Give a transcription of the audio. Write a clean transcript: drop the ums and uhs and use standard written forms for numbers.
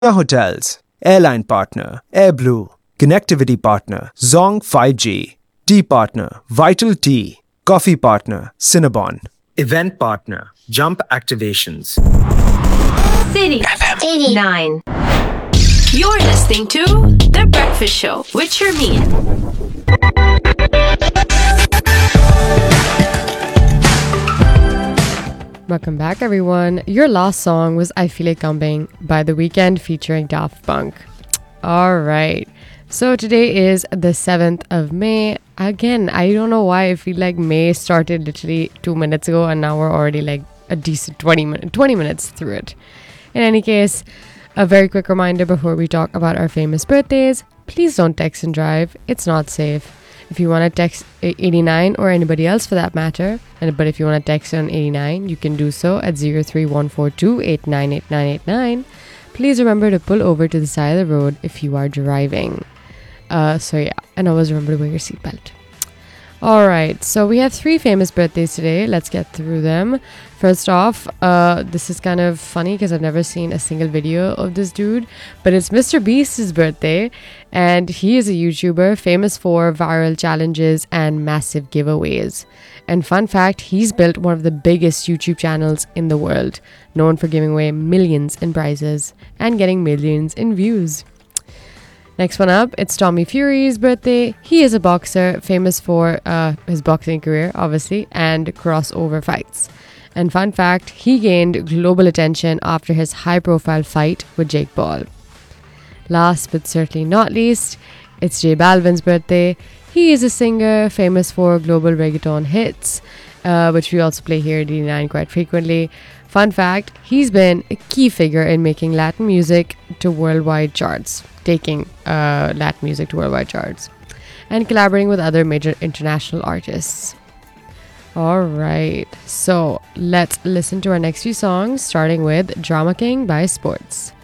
Hotels, Airline Partner, AirBlue, Connectivity Partner, Zong 5G, Tea Partner, Vital Tea, Coffee Partner, Cinnabon, Event Partner, Jump Activations. City FM 89. You're listening to The Breakfast Show with Sharmeen. Welcome back, everyone. Your last song was I Feel It Coming by The Weeknd featuring Daft Punk. All right. So today is the 7th of May. Again, I don't know why I feel like May started literally 2 minutes ago and now we're already like a decent 20 minutes through it. In any case, a very quick reminder before we talk about our famous birthdays. Please don't text and drive. It's not safe. If you want to text 89 or anybody else for that matter, but if you want to text on 89, you can do so at 03142898989. Please remember to pull over to the side of the road if you are driving. And always remember to wear your seatbelt. All right, so we have 3 famous birthdays today. Let's get through them. First off, this is kind of funny because I've never seen a single video of this dude, but it's Mr. Beast's birthday, and he is a YouTuber famous for viral challenges and massive giveaways. And fun fact, he's built one of the biggest YouTube channels in the world, known for giving away millions in prizes and getting millions in views. Next one up, it's Tommy Fury's birthday. He is a boxer famous for his boxing career, obviously, and crossover fights. And fun fact, he gained global attention after his high-profile fight with Jake Paul. Last but certainly not least, it's J Balvin's birthday. He is a singer famous for global reggaeton hits, which we also play here at D9 quite frequently. Fun fact, he's been a key figure in making Latin music to worldwide charts, taking Latin music to worldwide charts, and collaborating with other major international artists. All right, so let's listen to our next few songs, starting with Drama King by Sports.